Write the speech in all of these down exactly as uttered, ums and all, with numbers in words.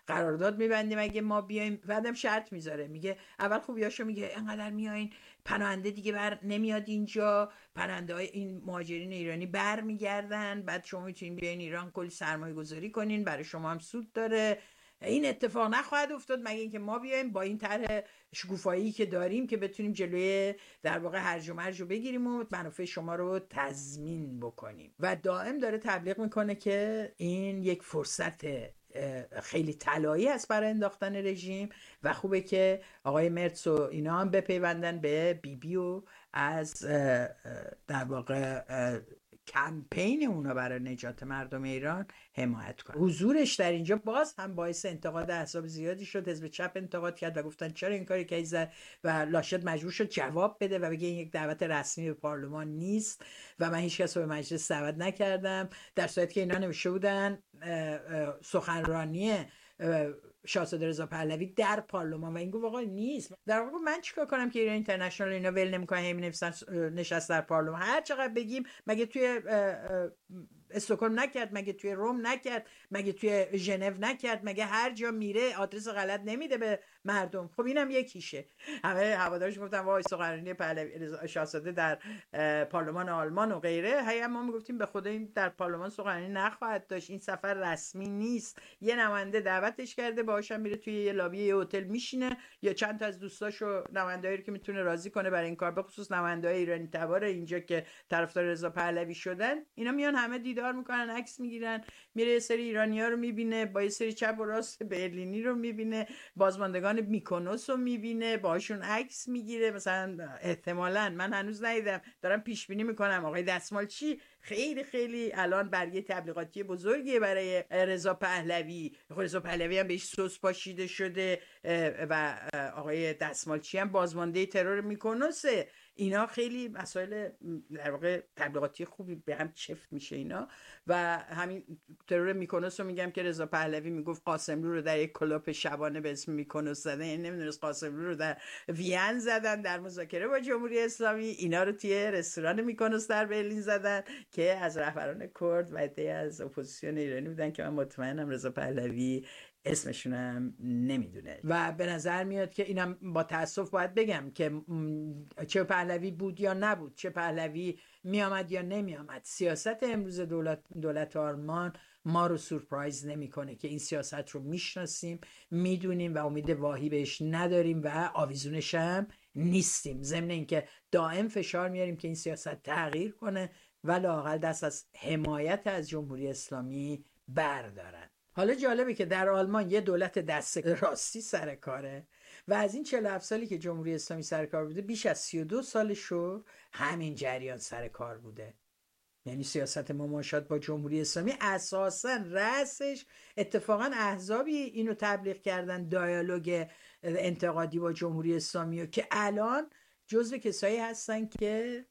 قرارداد میبندیم اگه ما بیایم. بعدم شرط میذاره، میگه اول خوبیاشو میگه انقدر میایین پناهنده دیگه بر نمیاد اینجا، پناهنده های این مهاجرین ایرانی بر میگردن، بعد شما میتونین بیاین ایران کلی سرمایه گذاری کنین، برای شما هم سود داره. این اتفاق نخواهد افتاد مگه اینکه ما بیایم با این طرح شکوفایی که داریم که بتونیم جلوی در واقع هرج و مرج رو بگیریم و منافع شما رو تضمین بکنیم. و دائم داره تبلیغ میکنه که این یک فرصت خیلی طلایی است برای انداختن رژیم و خوبه که آقای مرتس و اینا هم بپیوندن به بی بی و از در واقع کمپین اونا برای نجات مردم ایران حمایت کنن. حضورش در اینجا باز هم باعث انتقاد احزاب زیادی شد. حزب چپ انتقاد کرد و گفتن چرا این کاری کردی و لاشد مجبور شد جواب بده و بگه این یک دعوت رسمی به پارلمان نیست و من هیچ کس رو به مجلس دعوت نکردم، در صورتی که اینا نوشته بودن سخنرانی شاهزاده رضا پهلوی در پارلمان و این گفت آقا نیست. در واقع من چیکار کنم که ایران اینترنشنال اینا ول نمیکنن، همین نویسن نشست در پارلمان. هر چقدر بگیم مگه توی استکهلم نکرد، مگه توی روم نکرد، مگه توی ژنو نکرد، مگه هر جا میره آدرس غلط نمیده به مردم؟ خب اینم یکیشه. همه هوادارش گفتن وای سخنرانی پهلوی شاهزاده در پارلمان آلمان و غیره. هی ما میگفتیم به خدا این در پارلمان سخنرانی نخواهد داشت، این سفر رسمی نیست، یه نماینده دعوتش کرده باهاشم میره توی یه لابی یه هتل میشینه یا چند تا از دوستاشو نمایندهایی که میتونه راضی کنه برای این کار، به خصوص نماینده‌های ایرانی تبار اینجا که طرفدار رضا پهلوی شدن، اینا میان همه دیدار میکنن، عکس میگیرن، میره یه سری ایرانی‌ها رو میبینه، با یه سری چپ و راست برلینی رو میبینه، بازماندگان میکونوس رو میبینه، باهاشون عکس میگیره. مثلا احتمالاً من هنوز ندیدم، دارم پیش بینی میکنم آقای دستمالچی خیلی خیلی الان برگه تبلیغاتی بزرگیه برای رضا پهلوی. رضا پهلوی هم بهش سوس پاشیده شده و آقای دستمالچی هم بازمانده ترور میکونوسه. اینا خیلی مسائل در واقع تبلیغاتی خوبی به هم چفت میشه اینا. و همین ترور میکونوس رو میگم که رضا پهلوی میگفت قاسملو رو در یک کلوپ شبانه به اسم میکونوس زدن، یعنی نمیدونست قاسملو رو در وین زدن در مذاکره با جمهوری اسلامی، اینا رو توی رستوران میکونوس در برلین زدن که از رهبران کرد و عده‌ای از اپوزیسیون ایرانی بودن که من مطمئنم رضا پهلوی اسمشون هم نمیدونه. و به نظر میاد که اینم با تاسف باید بگم که چه پهلوی بود یا نبود، چه پهلوی میامد یا نمیامد، سیاست امروز دولت دولت آلمان ما رو سورپرایز نمیکنه که این سیاست رو میشناسیم، میدونیم و امید واهی بهش نداریم و آویزونش هم نیستیم. ضمن اینکه دائم فشار میاریم که این سیاست تغییر کنه و لااقل دست از حمایت از جمهوری اسلامی بردارن. حالا جالبه که در آلمان یه دولت دست راستی سر کاره و از این چهل و هفت سالی که جمهوری اسلامی سر کار بوده بیش از سی و دو سالشو همین جریان سر کار بوده. یعنی سیاست مماشات با جمهوری اسلامی اساساً رأسش اتفاقاً احزابی اینو تبلیغ کردن، دیالوگ انتقادی با جمهوری اسلامی، و که الان جزو کسایی هستن که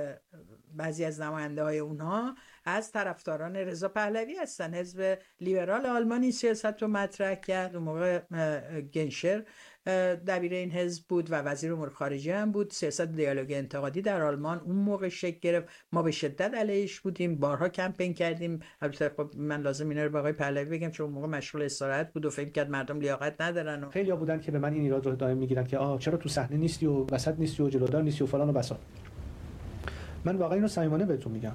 بعضی از نماینده های اونها از طرفداران رضا پهلوی هستن. حزب لیبرال آلمانی سیاست رو مطرح کرد، اون موقع گنشر دبیر این حزب بود و وزیر امور خارجه هم بود. سیاست دیالوگ انتقادی در آلمان اون موقع شکل گرفت، ما به شدت علیهش بودیم، بارها کمپین کردیم. البته خب من لازم اینا رو به آقای پهلوی بگم چون اون موقع مشغول استراحت بود و فکر کرد مردم لیاقت ندارن و خیلی‌ها بودن که به من این ایراد رو دائم میگیرن که آ چرا تو صحنه نیستی و وسط نیستی و جلودار نیستی و فلان و بسار. من واقعا اینو صمیمانه بهتون میگم،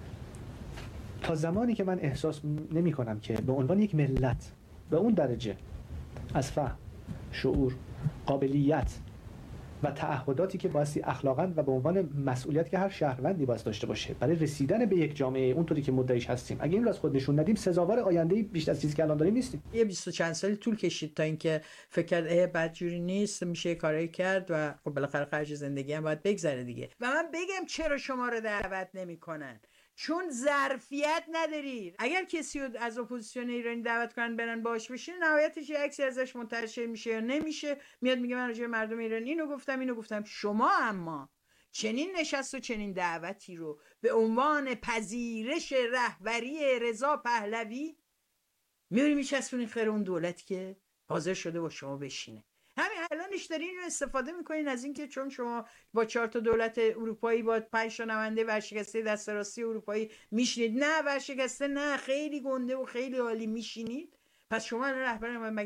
تا زمانی که من احساس نمی کنم که به عنوان یک ملت به اون درجه از فهم، شعور، قابلیت و تعهداتی که بایستی اخلاقاً و به عنوان مسئولیت که هر شهروندی باید داشته باشه برای رسیدن به یک جامعه اونطوری که مدعیش هستیم، اگه این رو از خود نشون ندیم سزاوار آینده بیشتر از چیزی که الان داریم نیستیم. یه بیست و چند سالی طول کشید تا اینکه فکر کرد اه بدجوری نیست، میشه کارایی کرد و خب بالاخره خرج زندگی هم باید بگذره دیگه. و من بگم چرا شما رو دعوت نمیکنن؟ چون ظرفیت ندارید. اگر کسی رو از اپوزیسیون ایرانی دعوت کنن برن باش بشین، نهایتش یه عکسی ازش منتشر میشه یا نمیشه، میاد میگه من راجع به مردم ایرانی اینو گفتم اینو گفتم. شما اما چنین نشست و چنین دعوتی رو به عنوان پذیرش رهبری رضا پهلوی میاری میچسبونین خیر اون دولتی که حاضر شده با شما بشینه. همین الانش دارین اینو استفاده میکنین از اینکه چون شما با چهار تا دولت اروپایی با پنج تا نماینده ورشکسته دست راستی اروپایی میشینید. نه ورشکسته نه، خیلی گنده و خیلی عالی میشینید. پس شما رهبر